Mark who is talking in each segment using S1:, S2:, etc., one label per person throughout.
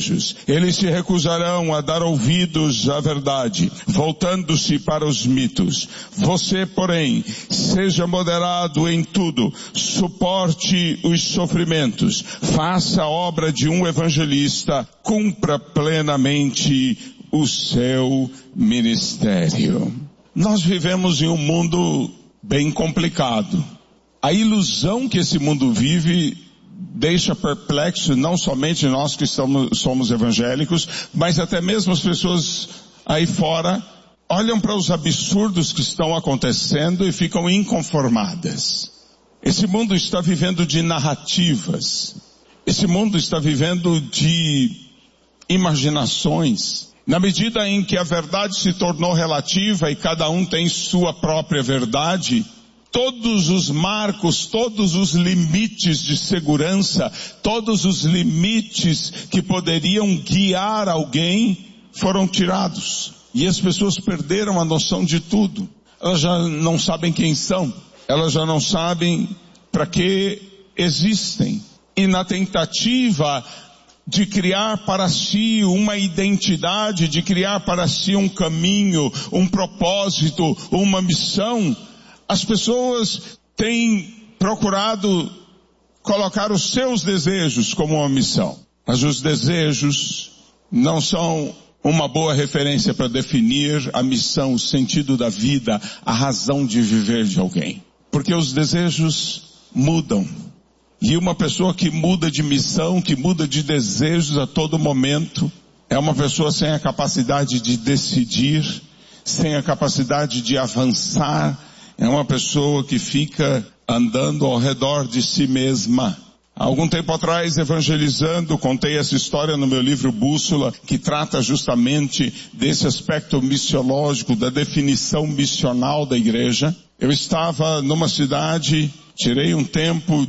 S1: desejos. Eles se recusarão a dar ouvidos à verdade, voltando-se para os mitos. Você, porém, seja moderado em tudo, suporte os sofrimentos, faça a obra de um evangelista, cumpra plenamente o seu ministério. Nós vivemos em um mundo bem complicado. A ilusão que esse mundo vive deixa perplexo não somente nós que somos evangélicos, mas até mesmo as pessoas aí fora olham para os absurdos que estão acontecendo e ficam inconformadas. Esse mundo está vivendo de narrativas. Esse mundo está vivendo de imaginações. Na medida em que a verdade se tornou relativa e cada um tem sua própria verdade, todos os marcos, todos os limites de segurança, todos os limites que poderiam guiar alguém foram tirados. E as pessoas perderam a noção de tudo. Elas já não sabem quem são. Elas já não sabem para que existem. E na tentativa de criar para si uma identidade, de criar para si um caminho, um propósito, uma missão, as pessoas têm procurado colocar os seus desejos como uma missão. Mas os desejos não são uma boa referência para definir a missão, o sentido da vida, a razão de viver de alguém. Porque os desejos mudam. E uma pessoa que muda de missão, que muda de desejos a todo momento, é uma pessoa sem a capacidade de decidir, sem a capacidade de avançar, é uma pessoa que fica andando ao redor de si mesma. Há algum tempo atrás, evangelizando, contei essa história no meu livro Bússola, que trata justamente desse aspecto missiológico, da definição missional da igreja. Eu estava numa cidade, tirei um tempo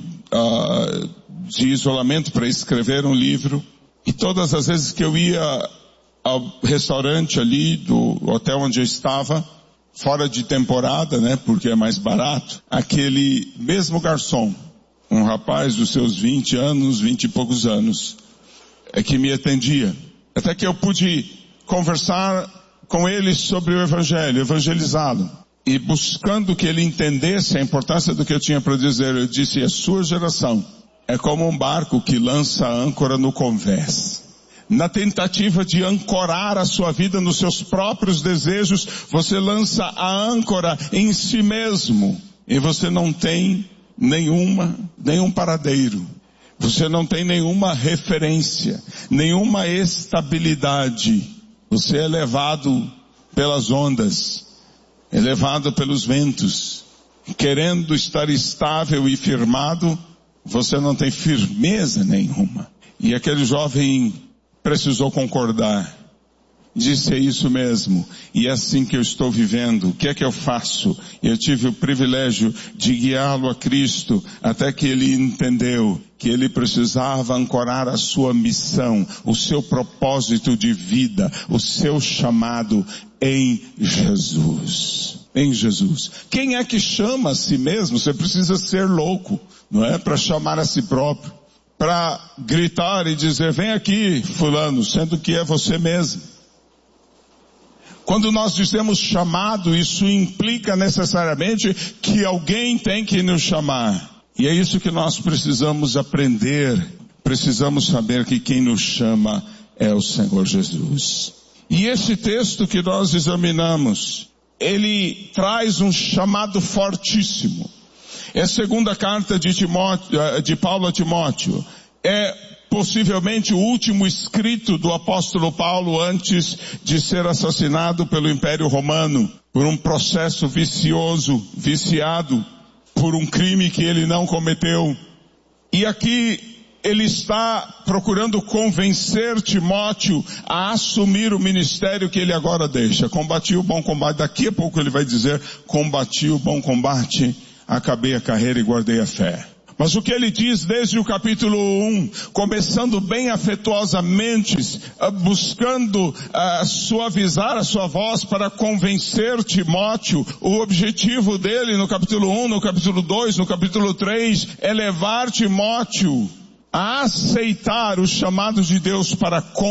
S1: de isolamento para escrever um livro, e todas as vezes que eu ia ao restaurante ali do hotel onde eu estava, fora de temporada, né, porque é mais barato, aquele mesmo garçom, um rapaz dos seus 20 anos, 20 e poucos anos, é que me atendia. Até que eu pude conversar com ele sobre o evangelho, evangelizá-lo. E buscando que ele entendesse a importância do que eu tinha para dizer, eu disse: a sua geração é como um barco que lança a âncora no convés. Na tentativa de ancorar a sua vida nos seus próprios desejos, você lança a âncora em si mesmo. E você não tem nenhum paradeiro. Você não tem nenhuma referência, nenhuma estabilidade. Você é levado pelas ondas, é levado pelos ventos. Querendo estar estável e firmado, você não tem firmeza nenhuma. E aquele jovem precisou concordar. Disse: é isso mesmo, e é assim que eu estou vivendo. O que é que eu faço? Eu tive o privilégio de guiá-lo a Cristo, até que ele entendeu que ele precisava ancorar a sua missão, o seu propósito de vida, o seu chamado em Jesus. Em Jesus. Quem é que chama a si mesmo? Você precisa ser louco, não é? Para chamar a si próprio. Para gritar e dizer: vem aqui, fulano, sendo que é você mesmo. Quando nós dizemos chamado, isso implica necessariamente que alguém tem que nos chamar. E é isso que nós precisamos aprender. Precisamos saber que quem nos chama é o Senhor Jesus. E esse texto que nós examinamos, ele traz um chamado fortíssimo. É a segunda carta de Paulo a Timóteo. É possivelmente o último escrito do apóstolo Paulo antes de ser assassinado pelo Império Romano, por um processo viciado, por um crime que ele não cometeu. E aqui ele está procurando convencer Timóteo a assumir o ministério que ele agora deixa. Combati o bom combate. Daqui a pouco ele vai dizer: combati o bom combate, acabei a carreira e guardei a fé. Mas o que ele diz desde o capítulo 1, começando bem afetuosamente, buscando suavizar a sua voz para convencer Timóteo, o objetivo dele no capítulo 1, no capítulo 2, no capítulo 3, é levar Timóteo a aceitar os chamados de Deus para